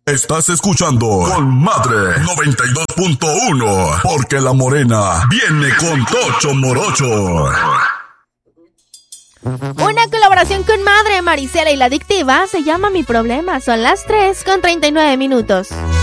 Estás escuchando Con Madre 92.1, porque la morena viene con Tocho Morocho. Una colaboración con Madre, Marisela y la Adictiva se llama Mi Problema. Son las 3:39.